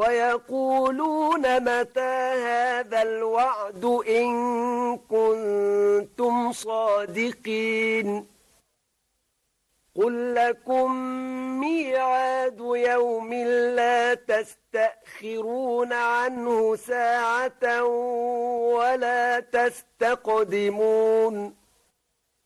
ويقولون متى هذا الوعد إن كنتم صادقين قل لكم ميعاد يوم لا تستأخرون عنه ساعة ولا تستقدمون